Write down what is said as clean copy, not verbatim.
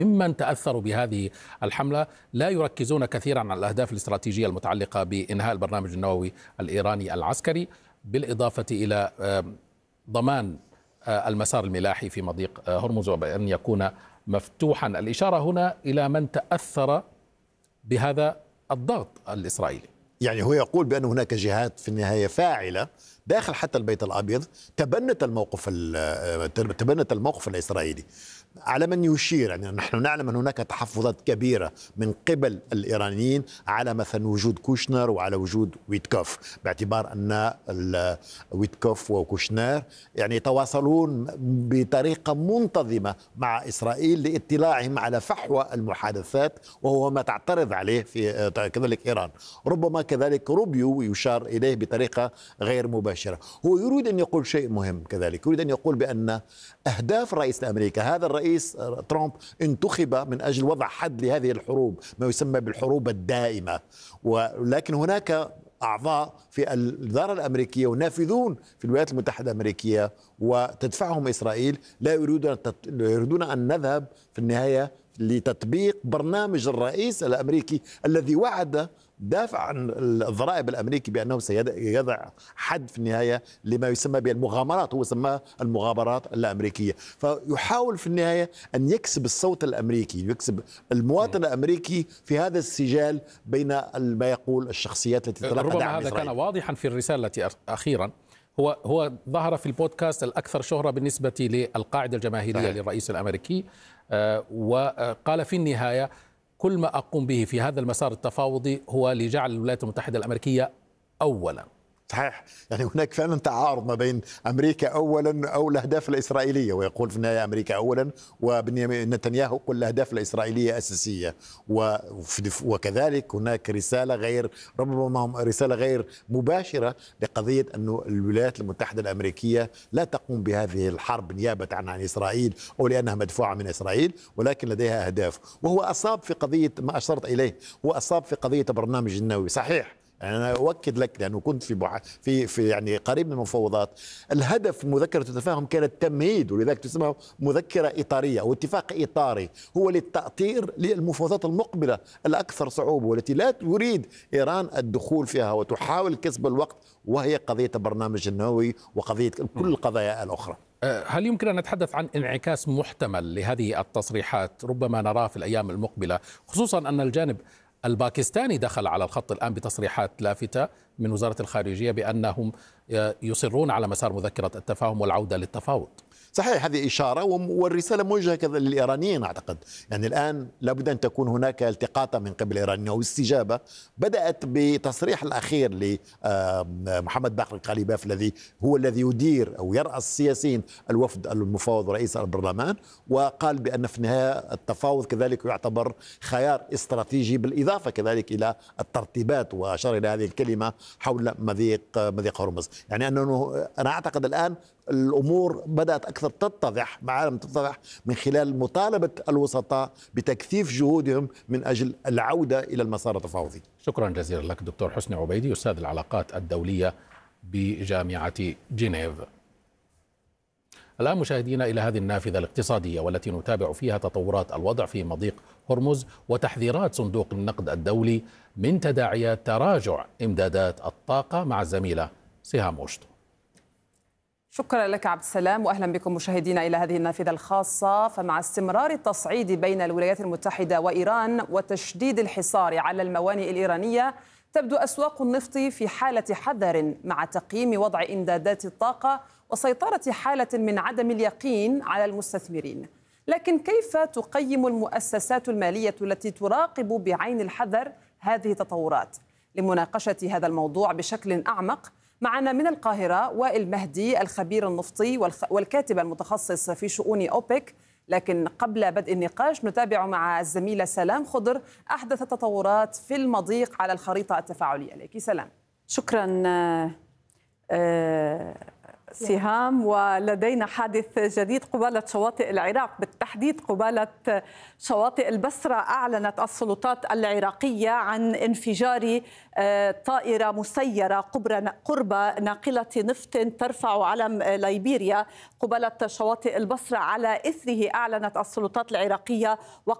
ممن تأثروا بهذه الحملة لا يركزون كثيرا على الأهداف الاستراتيجية المتعلقة بإنهاء البرنامج النووي الإيراني العسكري، بالإضافة إلى ضمان المسار الملاحي في مضيق هرمز وبأن يكون مفتوحا. الإشارة هنا إلى من تأثر بهذا الضغط الإسرائيلي. يعني هو يقول بأن هناك جهات في النهاية فاعلة داخل حتى البيت الأبيض تبنت الموقف الإسرائيلي، على من يشير. يعني نحن نعلم أن هناك تحفظات كبيرة من قبل الإيرانيين على مثلا وجود كوشنر وعلى وجود ويتكوف، باعتبار أن ويتكوف وكوشنر يعني يتواصلون بطريقة منتظمة مع إسرائيل لاطلاعهم على فحوى المحادثات، وهو ما تعترض عليه في كذلك إيران. ربما كذلك روبيو يشار إليه بطريقة غير مباشرة. هو يريد أن يقول شيء مهم كذلك، يريد أن يقول بأن أهداف الرئيس الأمريكي هذا الرئيس ترامب انتخب من أجل وضع حد لهذه الحروب، ما يسمى بالحروب الدائمة، ولكن هناك أعضاء في الإدارة الأمريكية ونافذون في الولايات المتحدة الأمريكية وتدفعهم إسرائيل لا يريدون أن نذهب في النهاية لتطبيق برنامج الرئيس الأمريكي الذي وعد دافع عن الضرائب الأمريكي بأنه سيضع حد في النهاية لما يسمى بالمغامرات، هو سماها المغامرات الأمريكية. فيحاول في النهاية أن يكسب الصوت الأمريكي، يكسب المواطن الأمريكي في هذا السجال بين ما يقول الشخصيات التي تلقى ربما دعم هذا إسرائيل. كان واضحا في الرسالة التي أخيرا هو ظهر في البودكاست الأكثر شهرة بالنسبة للقاعدة الجماهيرية للرئيس الأمريكي، وقال في النهاية كل ما أقوم به في هذا المسار التفاوضي هو لجعل الولايات المتحدة الأمريكية أولا. صحيح، يعني هناك فعلا تعارض ما بين أمريكا أولا أو الأهداف الإسرائيلية، ويقول في النهاية أمريكا أولا، وبنيامين نتنياهو يقول الأهداف الإسرائيلية أساسية. وكذلك هناك رسالة ربما رسالة غير مباشرة لقضية أن الولايات المتحدة الأمريكية لا تقوم بهذه الحرب نيابة عن إسرائيل أو لأنها مدفوعة من إسرائيل، ولكن لديها أهداف. وهو أصاب في قضية ما أشرت إليه، هو أصاب في قضية البرنامج النووي. صحيح، يعني أنا أؤكد لك لأنه كنت في يعني قريب من المفاوضات. الهدف مذكرة التفاهم كان التمهيد، ولذلك تسمى مذكرة إطارية أو اتفاق إطاري، هو للتأطير للمفاوضات المقبلة الأكثر صعوبة والتي لا تريد إيران الدخول فيها وتحاول كسب الوقت، وهي قضية البرنامج النووي وقضية كل القضايا الأخرى. هل يمكن أن نتحدث عن انعكاس محتمل لهذه التصريحات ربما نراه في الأيام المقبلة، خصوصا أن الجانب الباكستاني دخل على الخط الآن بتصريحات لافتة من وزارة الخارجية بأنهم يصرون على مسار مذكرة التفاهم والعودة للتفاوض؟ صحيح، هذه إشارة والرسالة موجهة كذا للإيرانيين أعتقد. يعني الآن لابد أن تكون هناك التقاط من قبل الإيرانيين أو استجابة. بدأت بتصريح الأخير لمحمد باقر القليباف الذي يدير أو يرأس سياسيين الوفد المفاوض ورئيس البرلمان، وقال بأن في النهاية التفاوض كذلك يعتبر خيار استراتيجي، بالإضافة كذلك إلى الترتيبات، وأشار إلى هذه الكلمة حول مضيق هرمز. يعني أنا أعتقد الآن الأمور بدأت أكثر تتضح من خلال مطالبة الوسطاء بتكثيف جهودهم من أجل العودة إلى المسار التفاوضي. شكرا جزيلا لك دكتور حسني عبيدي، أستاذ العلاقات الدولية بجامعة جنيف. الآن مشاهدينا إلى هذه النافذة الاقتصادية والتي نتابع فيها تطورات الوضع في مضيق هرمز وتحذيرات صندوق النقد الدولي من تداعيات تراجع إمدادات الطاقة مع الزميلة سهام وشطو. شكرا لك عبد السلام، واهلا بكم مشاهدينا الى هذه النافذه الخاصه. فمع استمرار التصعيد بين الولايات المتحده وايران وتشديد الحصار على الموانئ الايرانيه، تبدو اسواق النفط في حاله حذر مع تقييم وضع امدادات الطاقه وسيطره حاله من عدم اليقين على المستثمرين. لكن كيف تقيم المؤسسات الماليه التي تراقب بعين الحذر هذه التطورات؟ لمناقشه هذا الموضوع بشكل اعمق معنا من القاهرة وائل مهدي، الخبير النفطي والكاتب المتخصص في شؤون أوبك. لكن قبل بدء النقاش نتابع مع الزميلة سلام خضر أحدث التطورات في المضيق على الخريطة التفاعلية. لك سلام. شكرا سهام. ولدينا حادث جديد قبالة شواطئ العراق، بالتحديد قبالة شواطئ البصرة. أعلنت السلطات العراقية عن انفجار طائرة مسيرة قرب ناقلة نفط ترفع علم ليبيريا قبالة شواطئ البصرة. على إثره أعلنت السلطات العراقية